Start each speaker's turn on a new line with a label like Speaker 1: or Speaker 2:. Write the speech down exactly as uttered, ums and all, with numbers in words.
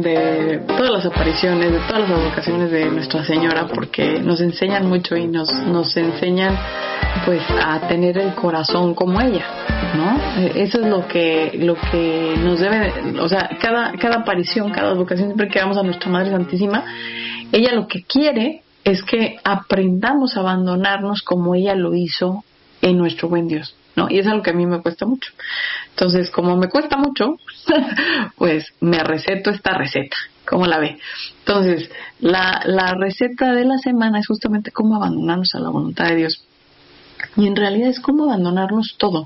Speaker 1: de todas las apariciones, de todas las advocaciones de Nuestra Señora, porque nos enseñan mucho y nos, nos enseñan pues a tener el corazón como ella, ¿no? Eso es lo que, lo que nos debe, o sea, cada, cada aparición, cada advocación, siempre que vamos a Nuestra Madre Santísima, ella lo que quiere es que aprendamos a abandonarnos como ella lo hizo en nuestro buen Dios, ¿no? Y es algo que a mí me cuesta mucho. Entonces, como me cuesta mucho, pues me receto esta receta. ¿Cómo la ve? Entonces, la, la receta de la semana es justamente cómo abandonarnos a la voluntad de Dios. Y en realidad es cómo abandonarnos todo.